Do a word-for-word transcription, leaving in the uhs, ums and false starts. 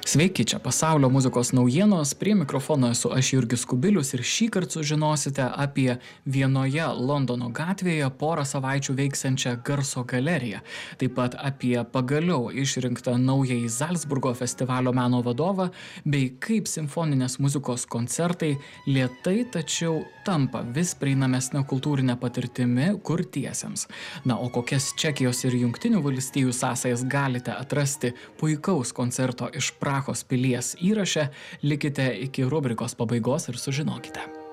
Sveiki, čia pasaulio muzikos naujienos, prie mikrofono esu aš Jurgis Kubilius ir šįkart sužinosite apie vienoje Londono gatvėje porą savaičių veiksiančią garso galeriją, taip pat apie pagaliau išrinktą naująjį Zalcburgo festivalio meno vadovą, bei kaip simfoninės muzikos koncertai lėtai tačiau tampa vis prieinamesnė kultūrinė patirtimi kurtiesiems. Na, o kokias Čekijos ir Jungtinių valstijų sąsajas galite atrasti puikaus koncerto iš Prahos pilies įraše, likite iki rubrikos pabaigos ir sužinokite.